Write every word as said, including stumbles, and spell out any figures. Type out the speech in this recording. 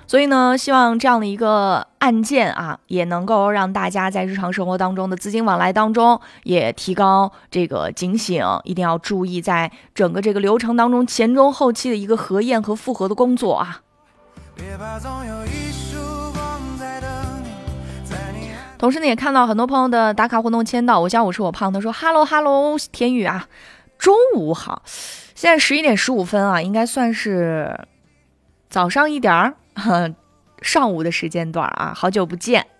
所以呢，希望这样的一个案件啊，也能够让大家在日常生活当中的资金往来当中，也提高这个警醒，一定要注意在整个这个流程当中前中后期的一个核验和复核的工作啊。同时呢，也看到很多朋友的打卡活动签到，我想我是我胖，他说哈喽哈喽，田宇啊，中午好，现在十一点十五分啊，应该算是早上一点儿，上午的时间段啊，好久不见。